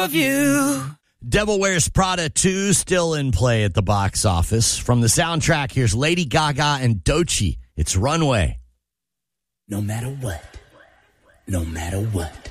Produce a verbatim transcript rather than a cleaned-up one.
of you. Devil Wears Prada two still in play at the box office. From the soundtrack, here's Lady Gaga and Doechii. It's Runway. No matter what, no matter what.